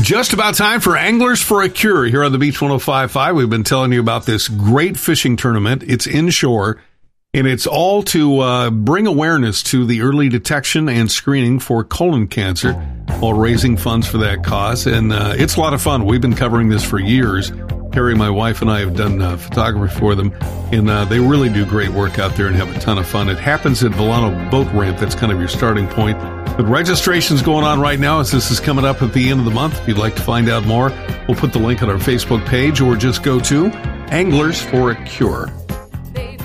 Just about time for Anglers for a Cure here on the Beach 105.5. We've been telling you about this great fishing tournament. It's inshore, and it's all to bring awareness to the early detection and screening for colon cancer while raising funds for that cause. And it's a lot of fun. We've been covering this for years. Carrie, my wife, and I have done photography for them, and they really do great work out there and have a ton of fun. It happens at Volano Boat Ramp. That's kind of your starting point. But registration's going on right now as this is coming up at the end of the month. If you'd like to find out more, we'll put the link on our Facebook page or just go to Anglers for a Cure.